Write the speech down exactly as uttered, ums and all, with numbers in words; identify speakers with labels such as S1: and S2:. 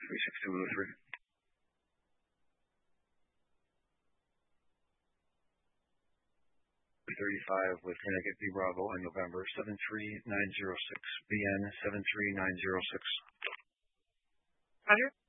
S1: three six two oh three. thirty-five with Connecticut B Bravo on November seven three nine zero six. B N seven three nine zero six.
S2: Roger.